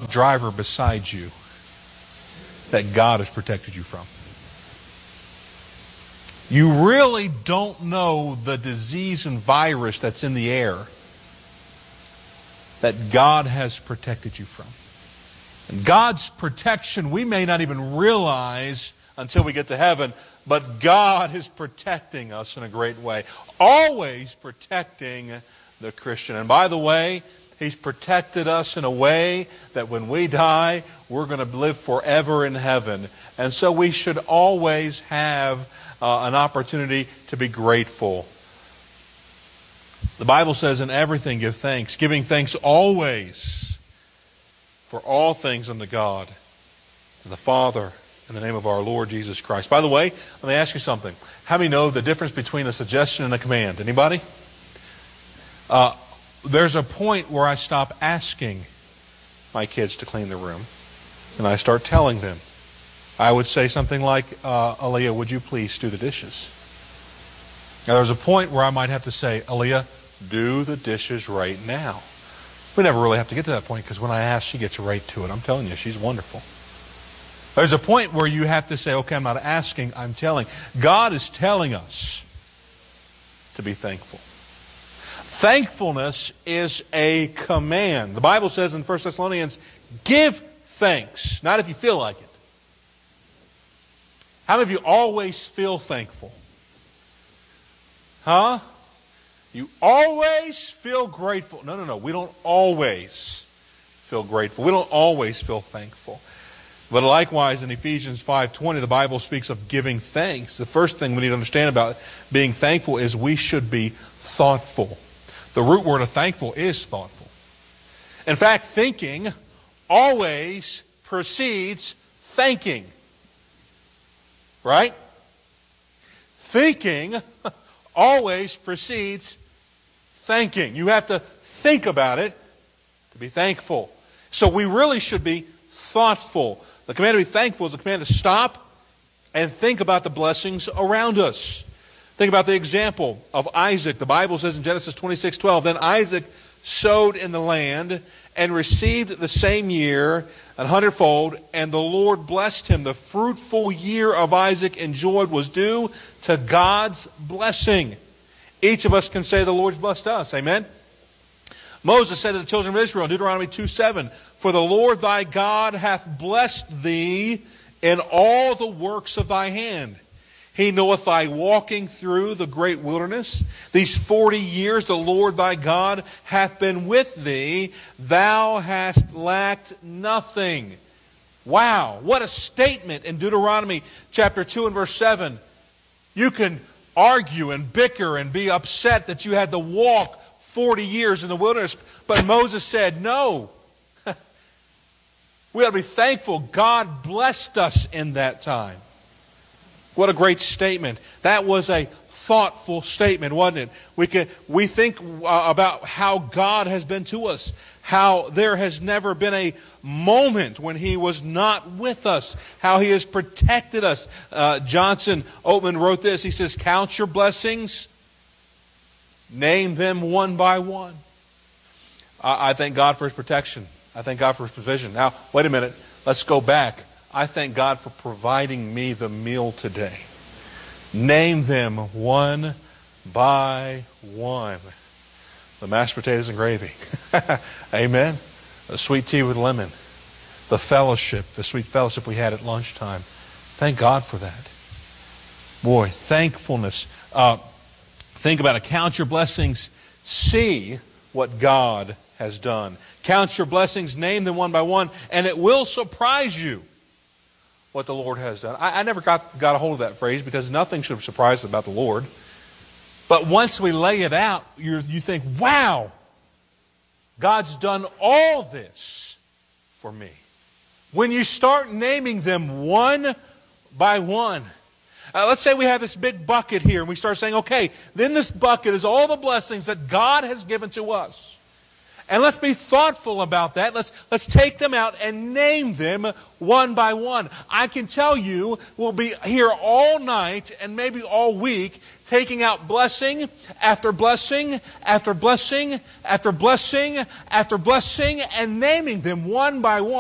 driver beside you that God has protected you from. You really don't know the disease and virus that's in the air that God has protected you from. And God's protection we may not even realize until we get to heaven, but God is protecting us in a great way. Always protecting the Christian. And by the way, He's protected us in a way that when we die, we're going to live forever in heaven. And so we should always have an opportunity to be grateful. The Bible says, in everything give thanks, giving thanks always for all things unto God, the Father, in the name of our Lord Jesus Christ. By the way, let me ask you something. How many know the difference between a suggestion and a command? Anybody? There's a point where I stop asking my kids to clean the room, and I start telling them. I would say something like, Aaliyah, would you please do the dishes? Now, there's a point where I might have to say, Aaliyah, do the dishes right now. We never really have to get to that point because when I ask, she gets right to it. I'm telling you, she's wonderful. There's a point where you have to say, okay, I'm not asking, I'm telling. God is telling us to be thankful. Thankfulness is a command. The Bible says in 1 Thessalonians, give thanks, not if you feel like it. How many of you always feel thankful? Huh? You always feel grateful. No. We don't always feel grateful. We don't always feel thankful. But likewise, in Ephesians 5:20, the Bible speaks of giving thanks. The first thing we need to understand about being thankful is we should be thoughtful. The root word of thankful is thoughtful. In fact, thinking always precedes thanking. Right? Thinking always precedes thanking. You have to think about it to be thankful. So we really should be thoughtful. The command to be thankful is a command to stop and think about the blessings around us. Think about the example of Isaac. The Bible says in Genesis 26:12, then Isaac sowed in the land and received the same year 100-fold, and the Lord blessed him. The fruitful year of Isaac enjoyed was due to God's blessing. Each of us can say the Lord's blessed us. Amen? Moses said to the children of Israel in Deuteronomy 2:7, for the Lord thy God hath blessed thee in all the works of thy hand. He knoweth thy walking through the great wilderness. These 40 years the Lord thy God hath been with thee. Thou hast lacked nothing. Wow, what a statement in Deuteronomy chapter 2 and verse 7. You can argue and bicker and be upset that you had to walk 40 years in the wilderness. But Moses said, no. We ought to be thankful God blessed us in that time. What a great statement. That was a thoughtful statement, wasn't it? We think about how God has been to us, how there has never been a moment when He was not with us, how He has protected us. Johnson Oatman wrote this. He says, count your blessings, name them one by one. I thank God for His protection. I thank God for His provision. Now, wait a minute. Let's go back. I thank God for providing me the meal today. Name them one by one. The mashed potatoes and gravy. Amen. The sweet tea with lemon. The fellowship, the sweet fellowship we had at lunchtime. Thank God for that. Boy, thankfulness. Think about it. Count your blessings. See what God has done. Count your blessings. Name them one by one. And it will surprise you what the Lord has done. I never got a hold of that phrase because nothing should surprise us about the Lord. But once we lay it out, you think, wow, God's done all this for me. When you start naming them one by one, let's say we have this big bucket here and we start saying, okay, then this bucket is all the blessings that God has given to us. And let's be thoughtful about that. Let's take them out and name them one by one. I can tell you we'll be here all night and maybe all week taking out blessing after blessing after blessing after blessing after blessing and naming them one by one.